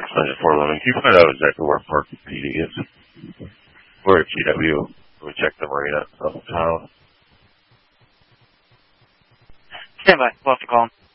Sunday 411. Can you find out exactly where Park PD is? We're at GW. We check the marina up in town. Stand by. We'll have to call him.